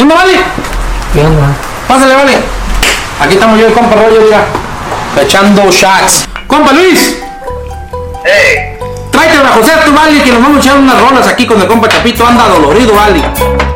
onda, vale? ¿Qué onda? Pásale, vale. Aquí estamos yo y compa Rollo, mira. Echando shots. Compa Luis. Hey. Tráete a José, tú, vale, que nos vamos a echar unas rolas aquí con el compa Chapito. Anda dolorido, vale.